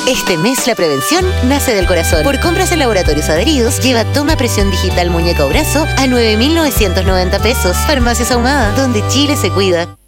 Este mes la prevención nace del corazón. Por compras en laboratorios adheridos, lleva toma presión digital muñeca o brazo a 9.990 pesos. Farmacias Ahumada, donde Chile se cuida.